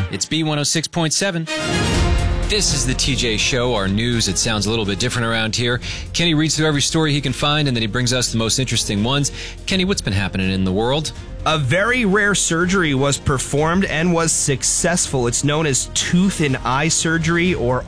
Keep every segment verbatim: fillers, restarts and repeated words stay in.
It's B one oh six point seven. This is the T J Show, our news. It sounds a little bit different around here. Kenny reads through every story he can find, and then he brings us the most interesting ones. Kenny, what's been happening in the world? A very rare surgery was performed and was successful. It's known as tooth and eye surgery, or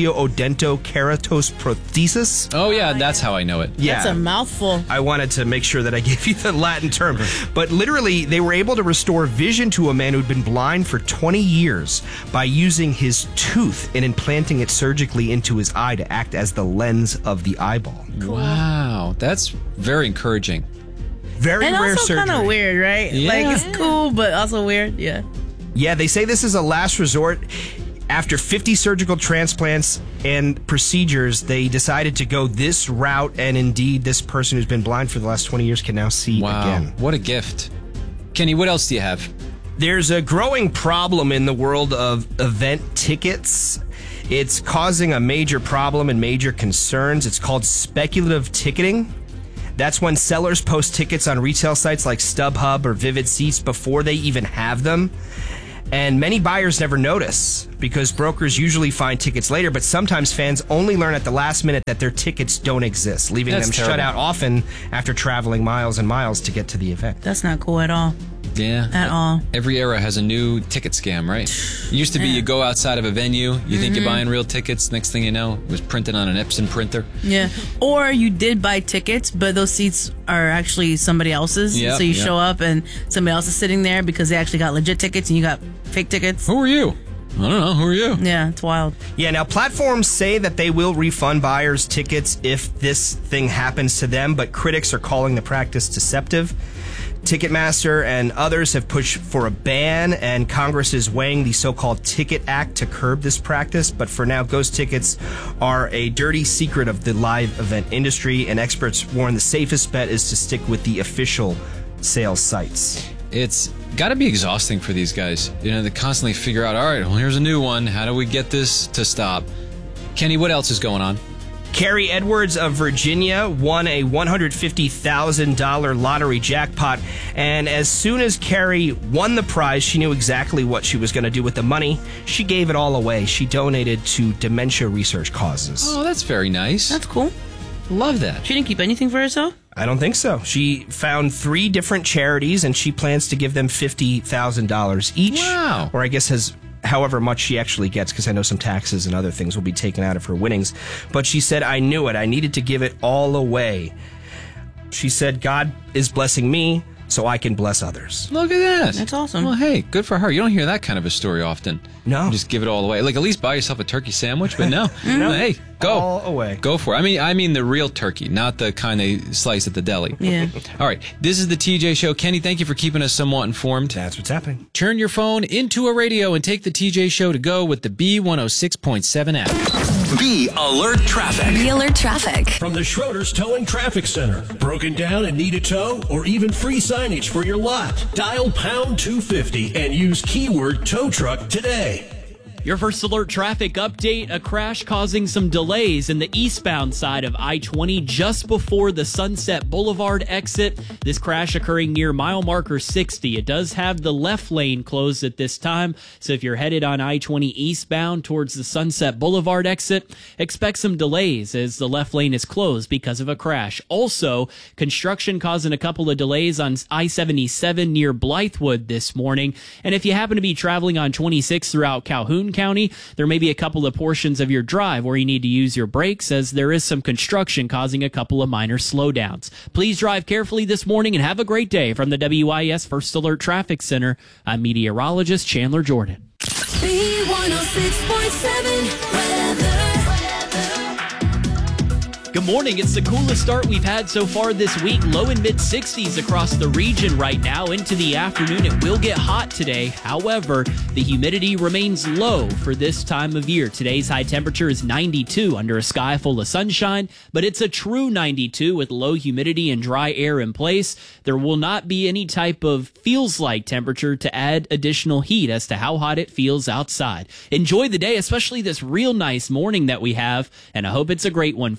osteoodontokeratosis. Oh, yeah, that's how I know it. Yeah. That's a mouthful. I wanted to make sure that I gave you the Latin term. But literally, they were able to restore vision to a man who'd been blind for twenty years by using his tooth and implanting it surgically into his eye to act as the lens of the eyeball. Cool. Wow, that's very encouraging. Very and rare also surgery. kind of weird, right? Yeah. Like, it's cool, but also weird. Yeah. Yeah, they say this is a last resort. After fifty surgical transplants and procedures, they decided to go this route, and indeed, this person who's been blind for the last twenty years can now see wow. again. What a gift. Kenny, what else do you have? There's a growing problem in the world of event tickets. It's causing a major problem and major concerns. It's called speculative ticketing. That's when sellers post tickets on retail sites like StubHub or Vivid Seats before they even have them. And many buyers never notice because brokers usually find tickets later, but sometimes fans only learn at the last minute that their tickets don't exist, leaving That's them terrible. shut out often after traveling miles and miles to get to the event. That's not cool at all. Yeah. At all. Every era has a new ticket scam, right? It used to be Yeah. you go outside of a venue, you think you're buying real tickets, next thing you know, it was printed on an Epson printer. Yeah. Or you did buy tickets, but those seats are actually somebody else's. Yep, so you yep. show up and somebody else is sitting there because they actually got legit tickets and you got fake tickets. Who are you? I don't know. Who are you? Yeah, it's wild. Yeah, now platforms say that they will refund buyers tickets if this thing happens to them, but critics are calling the practice deceptive. Ticketmaster and others have pushed for a ban, and Congress is weighing the so-called Ticket Act to curb this practice. But for now, ghost tickets are a dirty secret of the live event industry, and experts warn the safest bet is to stick with the official sales sites. It's got to be exhausting for these guys. You know, they constantly figure out, all right, well, here's a new one. How do we get this to stop? Kenny, what else is going on? Carrie Edwards of Virginia won a one hundred fifty thousand dollars lottery jackpot, and as soon as Carrie won the prize, she knew exactly what she was going to do with the money. She gave it all away. She donated to dementia research causes. Oh, that's very nice. That's cool. Love that. She didn't keep anything for herself? I don't think so. She found three different charities, and she plans to give them fifty thousand dollars each. Wow. Or I guess has however much she actually gets, because I know some taxes and other things will be taken out of her winnings. But she said, I knew it. I needed to give it all away. She said, God is blessing me so I can bless others. Look at that. That's awesome. Well, hey, good for her. You don't hear that kind of a story often. No. Just give it all away. Like, at least buy yourself a turkey sandwich, but no. no. Hey, go. All away. Go for it. I mean, I mean the real turkey, not the kind they slice at the deli. Yeah. All right. This is the T J Show. Kenny, thank you for keeping us somewhat informed. That's what's happening. Turn your phone into a radio and take the T J Show to go with the B one oh six point seven app. Be Alert Traffic. Be Alert Traffic. From the Schroeder's Towing Traffic Center. Broken down and need a tow, or even free signage for your lot? Dial pound two fifty and use keyword tow truck today. Your first alert traffic update, a crash causing some delays in the eastbound side of I twenty just before the Sunset Boulevard exit. This crash occurring near mile marker sixty. It does have the left lane closed at this time, so if you're headed on I twenty eastbound towards the Sunset Boulevard exit, expect some delays as the left lane is closed because of a crash. Also, construction causing a couple of delays on I seventy-seven near Blythewood this morning, and if you happen to be traveling on twenty-six throughout Calhoun County, there may be a couple of portions of your drive where you need to use your brakes as there is some construction causing a couple of minor slowdowns. Please drive carefully this morning and have a great day. From the W I S First Alert Traffic Center, I'm meteorologist Chandler Jordan. B one oh six point seven weather. Good morning. It's the coolest start we've had so far this week. Low and mid sixties across the region right now. Into the afternoon, it will get hot today. However, the humidity remains low for this time of year. Today's high temperature is ninety-two under a sky full of sunshine, but it's a true ninety-two with low humidity and dry air in place. There will not be any type of feels like temperature to add additional heat as to how hot it feels outside. Enjoy the day, especially this real nice morning that we have, and I hope it's a great one for you.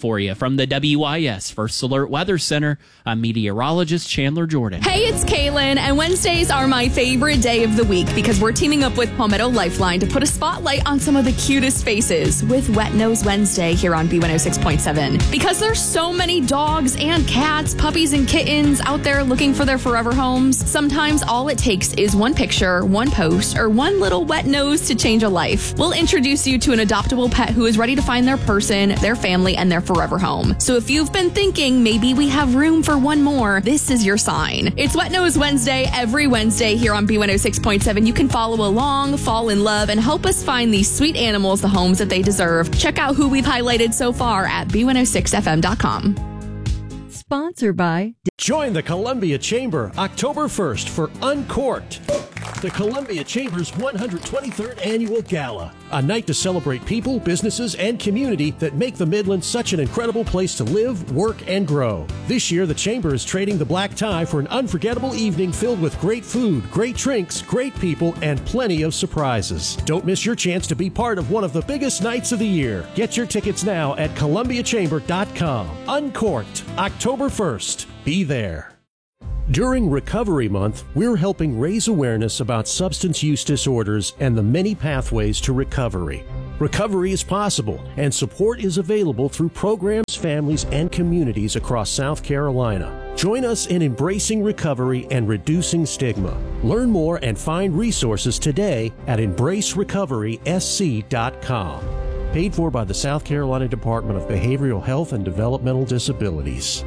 From the W I S First Alert Weather Center, I'm meteorologist Chandler Jordan. Hey, it's Kaylin, and Wednesdays are my favorite day of the week because we're teaming up with Palmetto Lifeline to put a spotlight on some of the cutest faces with Wet Nose Wednesday here on B one oh six point seven. Because there's so many dogs and cats, puppies and kittens out there looking for their forever homes, sometimes all it takes is one picture, one post, or one little wet nose to change a life. We'll introduce you to an adoptable pet who is ready to find their person, their family, and their forever home. So if you've been thinking maybe we have room for one more, this is your sign. It's Wet Nose Wednesday every Wednesday here on B one oh six point seven. You can follow along, fall in love, and help us find these sweet animals the homes that they deserve. Check out who we've highlighted so far at B one oh six F M dot com. Sponsored by... Join the Columbia Chamber October first for Uncorked, the Columbia Chamber's one hundred twenty-third Annual Gala, a night to celebrate people, businesses, and community that make the Midlands such an incredible place to live, work, and grow. This year, the Chamber is trading the black tie for an unforgettable evening filled with great food, great drinks, great people, and plenty of surprises. Don't miss your chance to be part of one of the biggest nights of the year. Get your tickets now at columbia chamber dot com. Uncorked, October first. Be there. During Recovery Month, we're helping raise awareness about substance use disorders and the many pathways to recovery. Recovery is possible, and support is available through programs, families, and communities across South Carolina. Join us in embracing recovery and reducing stigma. Learn more and find resources today at embrace recovery s c dot com. Paid for by the South Carolina Department of Behavioral Health and Developmental Disabilities.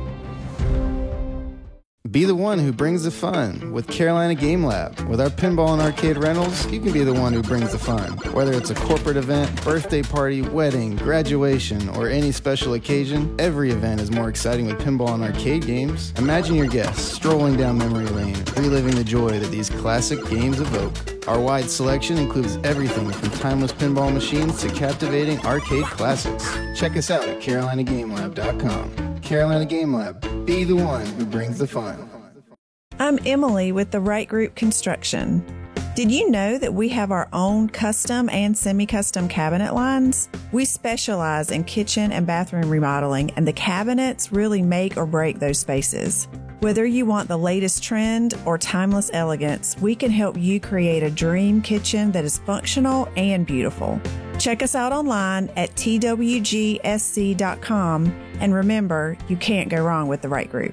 Be the one who brings the fun with Carolina Game Lab. With our pinball and arcade rentals, you can be the one who brings the fun. Whether it's a corporate event, birthday party, wedding, graduation, or any special occasion, every event is more exciting with pinball and arcade games. Imagine your guests strolling down memory lane, reliving the joy that these classic games evoke. Our wide selection includes everything from timeless pinball machines to captivating arcade classics. Check us out at carolina game lab dot com. Carolina Game Lab. Be the one who brings the fun. I'm Emily with the Right Group Construction. Did you know that we have our own custom and semi-custom cabinet lines? We specialize in kitchen and bathroom remodeling, and the cabinets really make or break those spaces. Whether you want the latest trend or timeless elegance, we can help you create a dream kitchen that is functional and beautiful. Check us out online at t w g s c dot com, and remember, you can't go wrong with the Right Group.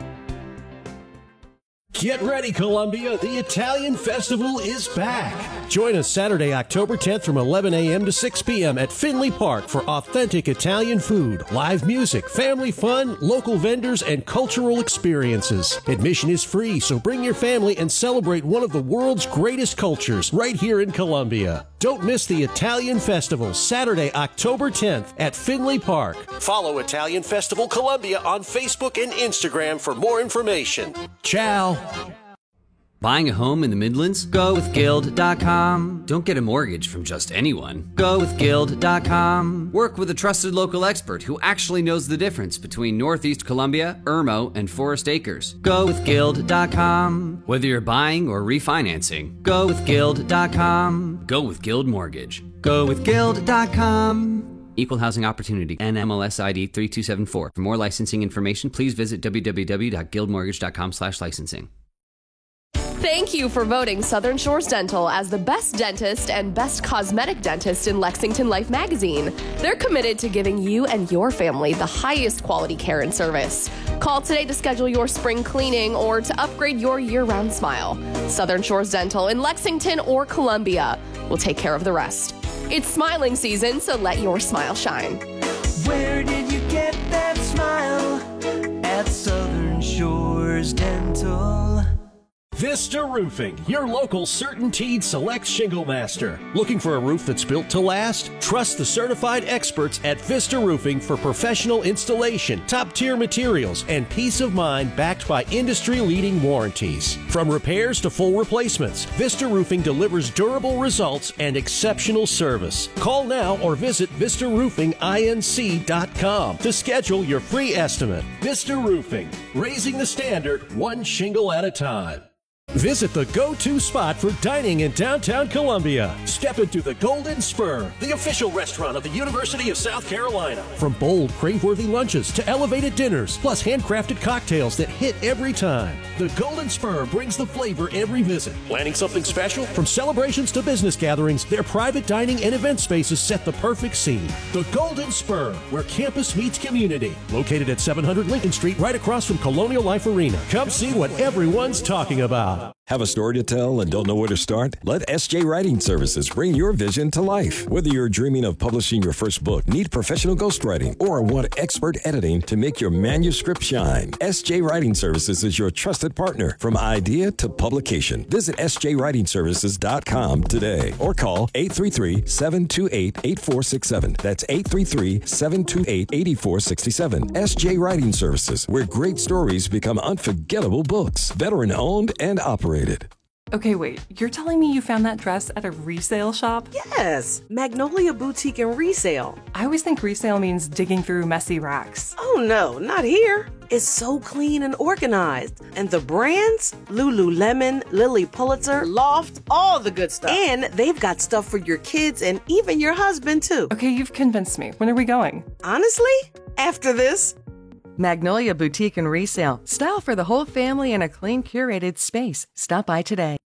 Get ready, Columbia. The Italian Festival is back. Join us Saturday, October tenth from eleven a.m. to six p.m. at Finley Park for authentic Italian food, live music, family fun, local vendors, and cultural experiences. Admission is free, so bring your family and celebrate one of the world's greatest cultures right here in Columbia. Don't miss the Italian Festival, Saturday, October tenth at Finley Park. Follow Italian Festival Columbia on Facebook and Instagram for more information. Ciao. Buying a home in the Midlands? Go with Guild dot com. Don't get a mortgage from just anyone. Go with Guild dot com. Work with a trusted local expert who actually knows the difference between Northeast Columbia, Irmo, and Forest Acres. Go with Guild dot com. Whether you're buying or refinancing, go with Guild dot com. Go with Guild Mortgage. Go with Guild dot com. Equal Housing Opportunity, N M L S I D three two seven four. For more licensing information, please visit w w w dot guild mortgage dot com slash licensing. Thank you for voting Southern Shores Dental as the best dentist and best cosmetic dentist in Lexington Life magazine. They're committed to giving you and your family the highest quality care and service. Call today to schedule your spring cleaning or to upgrade your year-round smile. Southern Shores Dental in Lexington or Columbia will take care of the rest. It's smiling season, so let your smile shine. Where did you get that smile? At Southern Shores Dental. Vista Roofing, your local CertainTeed Select Shingle Master. Looking for a roof that's built to last? Trust the certified experts at Vista Roofing for professional installation, top-tier materials, and peace of mind backed by industry-leading warranties. From repairs to full replacements, Vista Roofing delivers durable results and exceptional service. Call now or visit vista roofing inc dot com to schedule your free estimate. Vista Roofing, raising the standard one shingle at a time. Visit the go-to spot for dining in downtown Columbia. Step into the Golden Spur, the official restaurant of the University of South Carolina. From bold, crave-worthy lunches to elevated dinners, plus handcrafted cocktails that hit every time. The Golden Spur brings the flavor every visit. Planning something special? From celebrations to business gatherings, their private dining and event spaces set the perfect scene. The Golden Spur, where campus meets community. Located at seven hundred Lincoln Street, right across from Colonial Life Arena. Come see what everyone's talking about. Have a story to tell and don't know where to start? Let S J Writing Services bring your vision to life. Whether you're dreaming of publishing your first book, need professional ghostwriting, or want expert editing to make your manuscript shine, S J Writing Services is your trusted partner from idea to publication. Visit S J writing services dot com today or call eight three three, seven two eight, eight four six seven. That's eight three three, seven two eight, eight four six seven. S J Writing Services, where great stories become unforgettable books. Veteran owned and operated. Okay, wait, you're telling me you found that dress at a resale shop? Yes, Magnolia Boutique and Resale. I always think resale means digging through messy racks. Oh no, not here. It's so clean and organized. And the brands? Lululemon, Lily Pulitzer, Loft, all the good stuff. And they've got stuff for your kids and even your husband too. Okay, you've convinced me. When are we going? Honestly? After this? Magnolia Boutique and Resale. Style for the whole family in a clean, curated space. Stop by today.